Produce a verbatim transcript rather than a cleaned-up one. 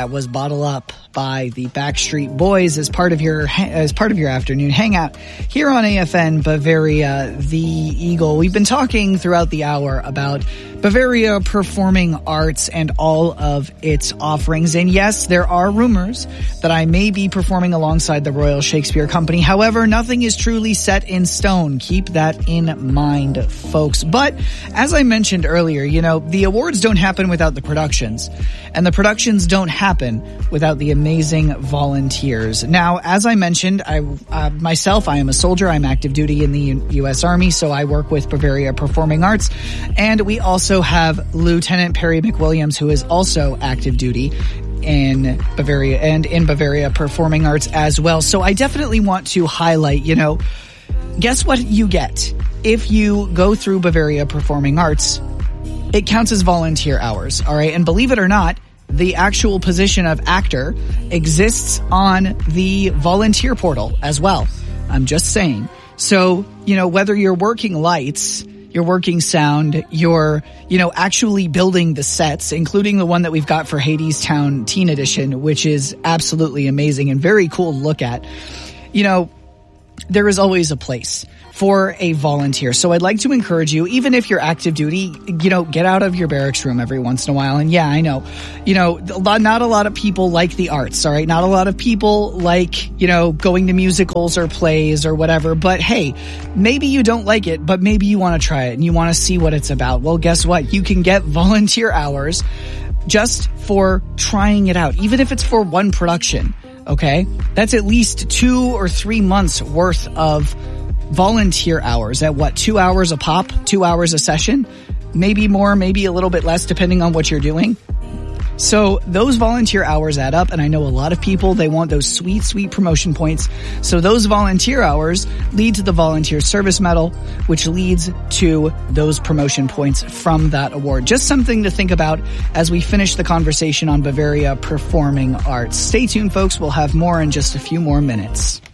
That was Bottle Up by the Backstreet Boys as part of your as part of your afternoon hangout here on A F N Bavaria, the Eagle. We've been talking throughout the hour about Bavaria Performing Arts and all of its offerings. And yes, there are rumors that I may be performing alongside the Royal Shakespeare Company. However, nothing is truly set in stone. Keep that in mind, folks. But as I mentioned earlier, you know, the awards don't happen without the productions, and the productions don't happen without the amazing volunteers. Now, as I mentioned, I uh, myself, I am a soldier. I'm active duty in the U- U.S. Army, so I work with Bavaria Performing Arts, and we also have Lieutenant Perry McWilliams, who is also active duty in Bavaria and in Bavaria Performing Arts as well. So I definitely want to highlight, you know, guess what you get if you go through Bavaria Performing Arts? It counts as volunteer hours, all right? And believe it or not, the actual position of actor exists on the volunteer portal as well. I'm just saying. So, you know, whether you're working lights, you're working sound, you're, you know, actually building the sets, including the one that we've got for Hadestown Teen Edition, which is absolutely amazing and very cool to look at. You know, there is always a place for a volunteer. So I'd like to encourage you, even if you're active duty, you know, get out of your barracks room every once in a while. And yeah, I know, you know, not a lot of people like the arts, all right? Not a lot of people like, you know, going to musicals or plays or whatever. But hey, maybe you don't like it, but maybe you want to try it and you want to see what it's about. Well, guess what? You can get volunteer hours just for trying it out, even if it's for one production, okay? That's at least two or three months worth of volunteer hours at what, two hours a pop, two hours a session, maybe more, maybe a little bit less, depending on what you're doing. So those volunteer hours add up, and I know a lot of people, they want those sweet, sweet promotion points. So those volunteer hours lead to the volunteer service medal, which leads to those promotion points from that award. Just something to think about as we finish the conversation on Bavaria Performing Arts. Stay tuned, folks. We'll have more in just a few more minutes.